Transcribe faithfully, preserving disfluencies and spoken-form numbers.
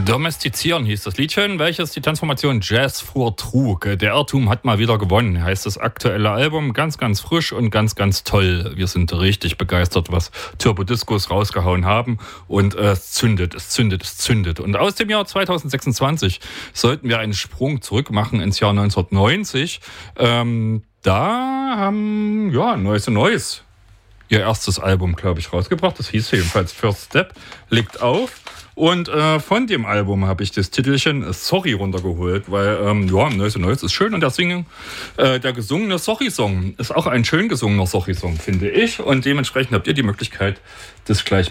Domestizieren hieß das Liedchen, welches die Transformation Jazz vortrug. Der Irrtum hat mal wieder gewonnen, heißt das aktuelle Album. Ganz, ganz frisch und ganz, ganz toll. Wir sind richtig begeistert, was Turbo Discos rausgehauen haben. Und äh, es zündet, es zündet, es zündet. Und aus dem Jahr zweitausendsechsundzwanzig sollten wir einen Sprung zurück machen ins Jahr neunzehnhundertneunzig. Ähm, da haben, ja, Neues und Neues ihr erstes Album, glaube ich, rausgebracht. Das hieß jedenfalls First Step, legt auf. Und äh, von dem Album habe ich das Titelchen Sorry runtergeholt, weil, ähm, ja, Neues und Neues ist schön und der, Singen, äh, der gesungene Sorry-Song ist auch ein schön gesungener Sorry-Song, finde ich. Und dementsprechend habt ihr die Möglichkeit, das gleich